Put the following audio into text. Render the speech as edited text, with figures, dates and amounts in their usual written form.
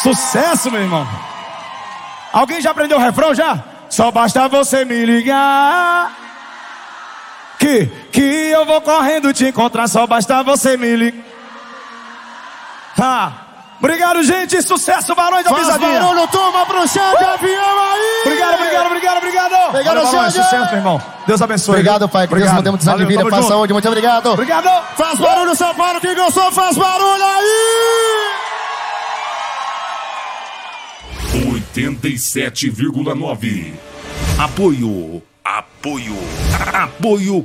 Sucesso, meu irmão. Alguém já aprendeu o refrão já? Só basta você me ligar que eu vou correndo te encontrar. Só basta você me ligar. Obrigado, gente. Sucesso, Barões da Pisadinha. Faz barulho, turma, pro chão de avião aí. Obrigado, Barões. Sucesso, meu irmão. Deus abençoe. Obrado, Pai. Que Deus não dê muitos anos de vida, paz, saúde. Muito obrigado. Obrigado. Faz barulho, São Paulo. Quem gostou, faz barulho aí. 87,9. Apoio